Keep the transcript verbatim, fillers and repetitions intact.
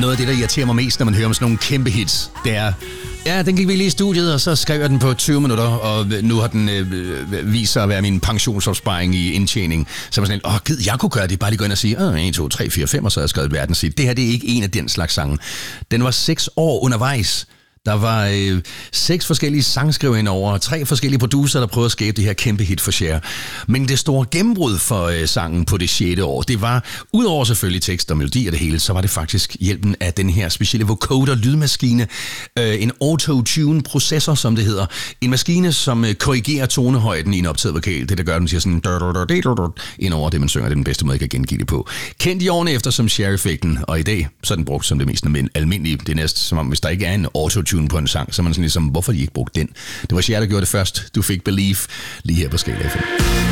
noget af det, der irriterer mig mest, når man hører om sådan nogle kæmpe hits. Det er, ja, den gik vi lige i studiet, og så skrev jeg den på tyve minutter, og nu har den øh, vist sig at være min pensionsopsparing i indtjening. Så var sådan, åh, gid, jeg kunne gøre det. Bare lige gå ind og sige, åh, en, to, tre, fire, fem, og så har jeg skrevet verdenshit. Det her, det er ikke en af den slags sange. Den var seks år undervejs. Der var øh, seks forskellige sangskrivere indover, tre forskellige producer, der prøvede at skabe det her kæmpe hit for Cher. Men det store gennembrud for øh, sangen på det sjette år, det var, udover selvfølgelig tekst og melodi og det hele, så var det faktisk hjælpen af den her specielle vocoder lydmaskine, øh, en auto-tune-processor, som det hedder. En maskine, som øh, korrigerer tonehøjden i en optaget vokal. Det, der gør, den siger sådan ind over det, man synger. Det er den bedste måde, jeg kan gengive det på. Kendt i årene efter som Cher-effekten, og i dag så er den brugt som det mest almindelige. Det er næsten som om, hvis der ikke er en auto-tune på en sang, så er man sådan ligesom, hvorfor de ikke brugte den? Det var Cher, der gjorde det først. Du fik Believe lige her på Skala F M.